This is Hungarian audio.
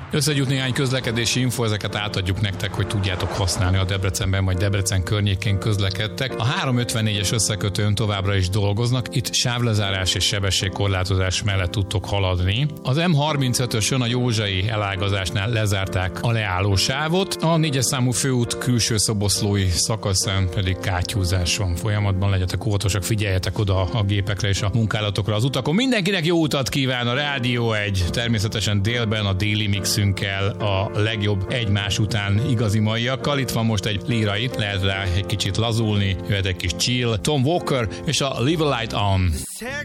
Összegyűjt néhány közlekedési info, ezeket átadjuk nektek, hogy tudjátok használni a Debrecenben vagy Debrecen környékén közlekedtek. A 354-es összekötőn továbbra is dolgoznak, itt sávlezárás és sebességkorlátozás mellett tudtok haladni. Az M35-ösön a Józsai elágazásnál lezárták a leállósávot, a 4-es számú főút külső szoboszlói szakaszán pedig kátyúzás van folyamatban, legyetek óvatosak, figyeljetek oda a gépekre és a munkálatokra az utakon. Mindenkinek jó utat kíván a Rádió 1, természetesen délben a déli mixünkkel, a legjobb egymás után igazi maiakkal. Itt van most egy lírai, lehet rá egy kicsit lazulni, jöhet egy kis chill, Tom Walker és a Live a Light On.